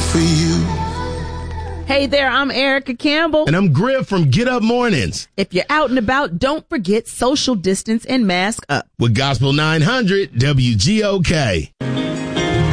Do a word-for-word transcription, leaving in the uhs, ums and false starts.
for you. Hey there, I'm Erica Campbell. And I'm Griff from Get Up Mornings. If you're out and about, don't forget social distance and mask up. With Gospel nine hundred W G O K.